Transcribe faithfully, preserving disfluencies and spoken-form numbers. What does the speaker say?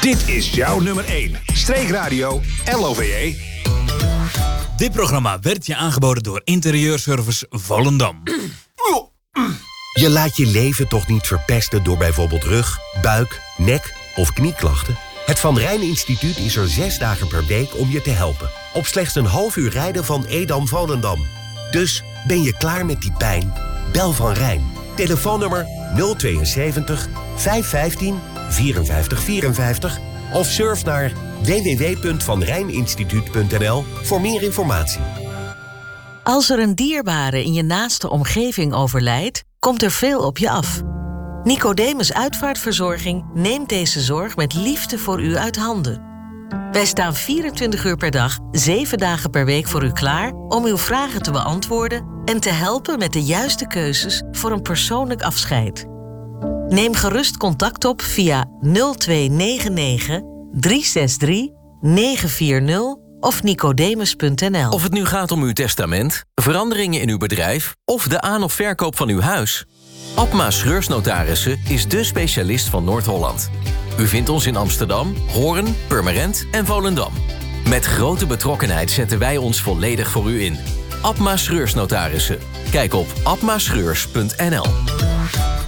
Dit is jouw nummer één. Streekradio L O V E. Dit programma werd je aangeboden door Interieurservice Volendam. Je laat je leven toch niet verpesten door bijvoorbeeld rug, buik, nek of knieklachten? Het Van Rijn Instituut is er zes dagen per week om je te helpen. Op slechts een half uur rijden van Edam-Volendam. Dus ben je klaar met die pijn? Bel Van Rijn. Telefoonnummer nul tweeënzeventig, vijf vijftien, vierenvijftig vierenvijftig of surf naar w w w punt van rijn instituut punt n l voor meer informatie. Als er een dierbare in je naaste omgeving overlijdt, komt er veel op je af. Nicodemus Uitvaartverzorging neemt deze zorg met liefde voor u uit handen. Wij staan vierentwintig uur per dag, zeven dagen per week voor u klaar om uw vragen te beantwoorden en te helpen met de juiste keuzes voor een persoonlijk afscheid. Neem gerust contact op via nul twee negen negen, drie zes drie, negen vier nul of nicodemus punt n l. Of het nu gaat om uw testament, veranderingen in uw bedrijf of de aan- of verkoop van uw huis. Abma Schreursnotarissen is dé specialist van Noord-Holland. U vindt ons in Amsterdam, Hoorn, Purmerend en Volendam. Met grote betrokkenheid zetten wij ons volledig voor u in. Abma Schreursnotarissen. Kijk op abma schreurs punt n l.